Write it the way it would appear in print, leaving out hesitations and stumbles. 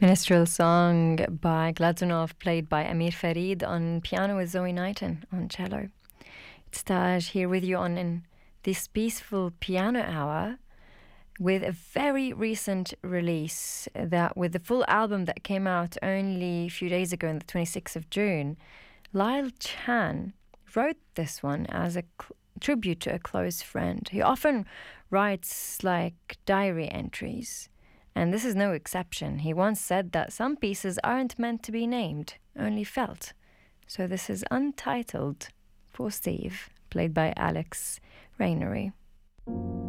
Minstrel song by Gladzunov, played by Amir Farid on piano with Zoe Knighton on cello. It's Taj here with you in this peaceful piano hour with a very recent release, that with the full album that came out only a few days ago on the 26th of June. Lyle Chan wrote this one as a tribute to a close friend. He often writes like diary entries, and this is no exception. He once said that some pieces aren't meant to be named, only felt. So this is Untitled for Steve, played by Alex Rainery.